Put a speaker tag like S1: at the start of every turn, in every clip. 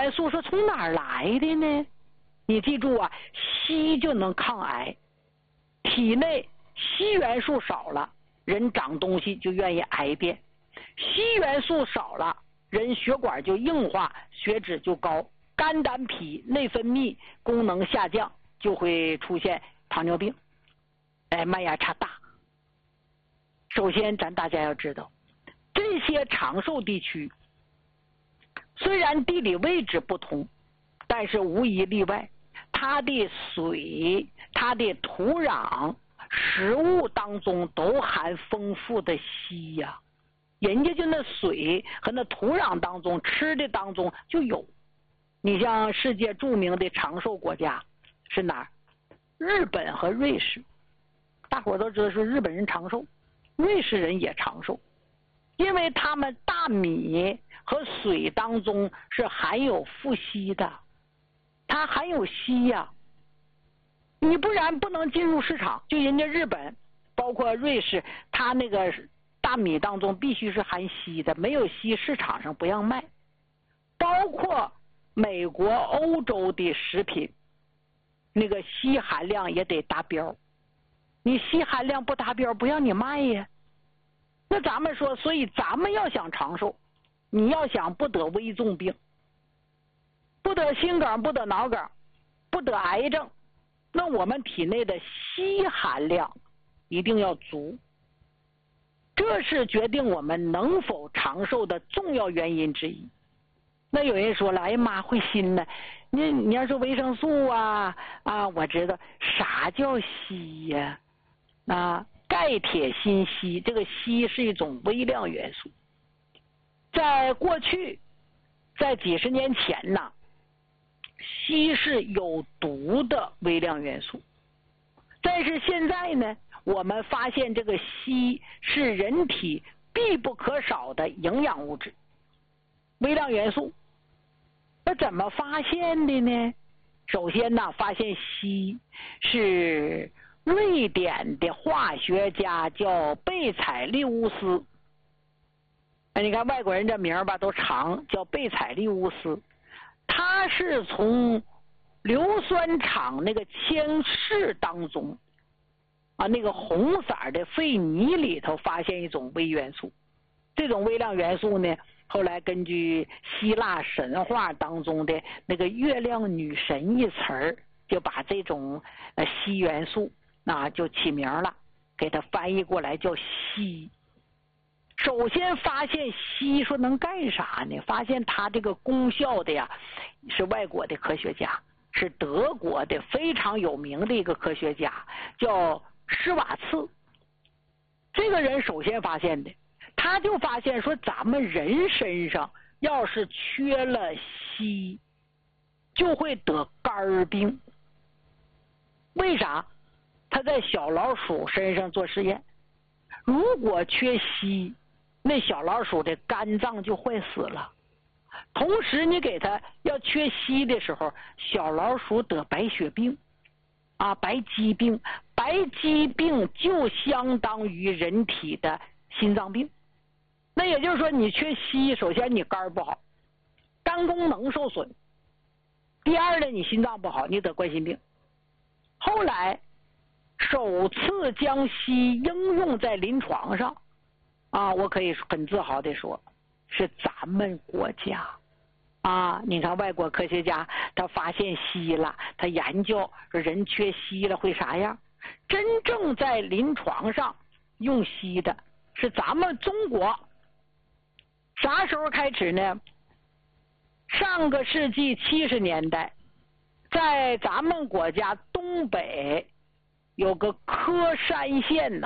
S1: 元素是从哪儿来的呢？你记住啊，硒就能抗癌。体内硒元素少了，人长东西就愿意癌变；硒元素少了，人血管就硬化，血脂就高，肝胆脾内分泌功能下降，就会出现糖尿病，脉压差大。首先大家要知道，这些长寿地区虽然地理位置不同，但是无一例外，它的水、它的土壤、食物当中都含丰富的硒呀。人家就那水和那土壤当中、吃的当中就有。你像世界著名的长寿国家是哪儿？日本和瑞士。大伙都知道是日本人长寿，瑞士人也长寿，因为他们大米和水当中是含有富硒的，它含有硒呀。你不然不能进入市场。就人家日本包括瑞士，它那个大米当中必须是含硒的，没有硒市场上不让卖。包括美国、欧洲的食品，那个硒含量也得达标，你硒含量不达标不让你卖呀。那咱们说，所以咱们要想长寿，你要想不得危重病，不得心梗，不得脑梗，不得癌症，那我们体内的硒含量一定要足，这是决定我们能否长寿的重要原因之一。那有人说了，哎呀妈，会心呢，你要说维生素啊，我知道啥叫硒呀？钙、铁、锌、硒，这个硒是一种微量元素。在过去，在几十年前呢，硒是有毒的微量元素。但是现在呢，我们发现这个硒是人体必不可少的营养物质、微量元素。那怎么发现的呢？首先呢，发现硒是瑞典的化学家叫贝采利乌斯。你看外国人这名吧都长，叫贝采利乌斯。他是从硫酸厂那个铅室当中那个红色的废泥里头发现一种微元素。这种微量元素呢，后来根据希腊神话当中的那个月亮女神一词儿，就把这种硒元素就起名了，给它翻译过来叫硒。首先发现硒说能干啥呢？发现它这个功效的呀，是外国的科学家，是德国的非常有名的一个科学家，叫施瓦茨。这个人首先发现的，他就发现说咱们人身上要是缺了硒，就会得肝病。为啥？他在小老鼠身上做实验，如果缺硒，那小老鼠的肝脏就坏死了。同时你给它要缺硒的时候，小老鼠得白血病白肌病。白肌病就相当于人体的心脏病。那也就是说，你缺硒，首先你肝不好，肝功能受损；第二呢，你心脏不好，你得冠心病。后来首次将硒应用在临床上我可以很自豪地说，是咱们国家你看外国科学家他发现硒了，他研究说人缺硒了会啥样，真正在临床上用硒的是咱们中国。啥时候开始呢？上个世纪70年代，在咱们国家东北有个科山县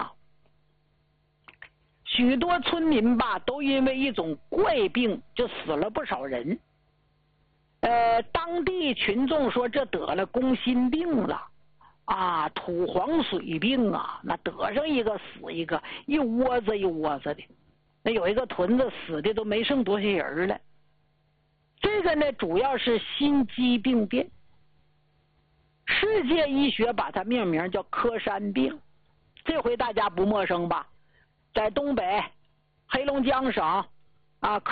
S1: 许多村民都因为一种怪病就死了不少人。当地群众说这得了宫心病了土黄水病那得上一个死一个，一窝子一窝子的。那有一个屯子死的都没剩多些人了。这个呢，主要是心肌病变，世界医学把它命名叫科山病。这回大家不陌生吧？在东北黑龙江省